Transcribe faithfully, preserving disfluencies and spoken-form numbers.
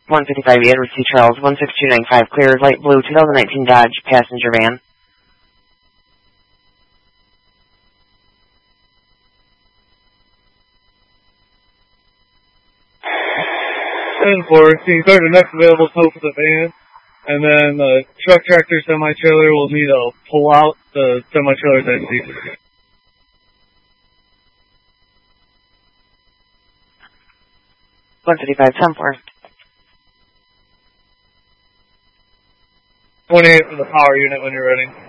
one fifty-five Edward C. Charles, one six two nine five, clear, light blue, two thousand nineteen Dodge passenger van. ten four, can you start the next available tow for the van? And then the truck tractor semi-trailer will need to pull out the semi-trailer's empty. one fifty-five, ten four. twenty-eight for the power unit when you're ready.